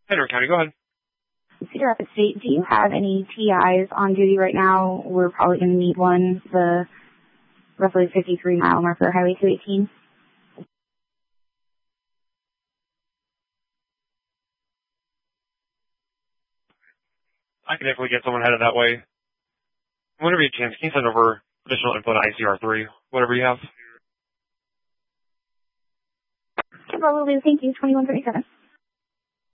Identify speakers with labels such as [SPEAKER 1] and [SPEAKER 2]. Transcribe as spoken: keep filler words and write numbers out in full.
[SPEAKER 1] Henry County, go ahead.
[SPEAKER 2] Cedar Rapids State, do you have any T Is on duty right now? We're probably going to need one, the roughly fifty-three mile marker, Highway two eighteen.
[SPEAKER 1] I can definitely get someone headed that way. Whenever you have a chance, can you send over additional info to I C R three, whatever you have?
[SPEAKER 2] Probably, thank you, twenty-one thirty-seven.